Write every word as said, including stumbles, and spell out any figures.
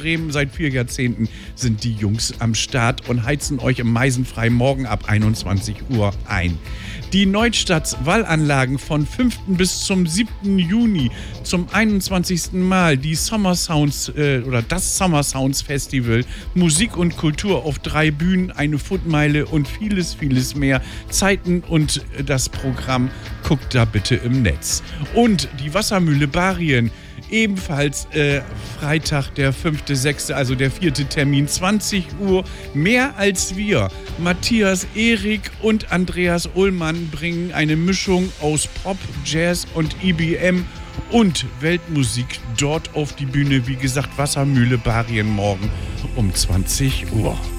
Bremen. Seit vier Jahrzehnten sind die Jungs am Start und heizen euch im Meisenfrei morgen ab einundzwanzig Uhr ein. Die Neustadts Wallanlagen von fünften bis zum siebten Juni zum einundzwanzigsten Mal die Summer Sounds äh, oder das Summer Sounds Festival. Musik und Kultur auf drei Bühnen, eine Footmeile und vieles, vieles mehr. Zeiten und das Programm guckt da bitte im Netz. Und die Wassermühle Barien. Ebenfalls äh, Freitag, der fünfte sechste, also der vierte Termin, zwanzig Uhr. Mehr als wir. Matthias Erik und Andreas Ullmann bringen eine Mischung aus Pop, Jazz und E B M und Weltmusik dort auf die Bühne. Wie gesagt, Wassermühle Barien morgen um zwanzig Uhr.